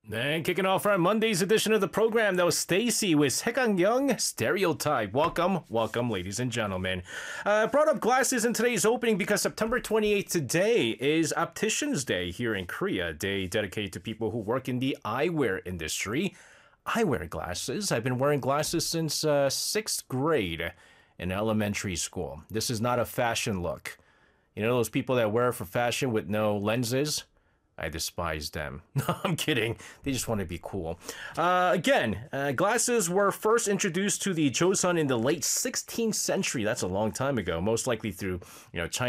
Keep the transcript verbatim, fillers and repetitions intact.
And kicking off our Monday's edition of the program, that was Stacy with Young Stereotype. Welcome, welcome, ladies and gentlemen. I uh, brought up glasses in today's opening because September twenty-eighth today is Opticians Day here in Korea, a day dedicated to people who work in the eyewear industry. I wear glasses. I've been wearing glasses since uh, sixth grade in elementary school. This is not a fashion look. You know those people that wear it for fashion with no lenses? I despise them. No, I'm kidding. They just want to be cool. Uh, again, uh, glasses were first introduced to the Joseon in the late sixteenth century. That's a long time ago, most likely through, you know, China.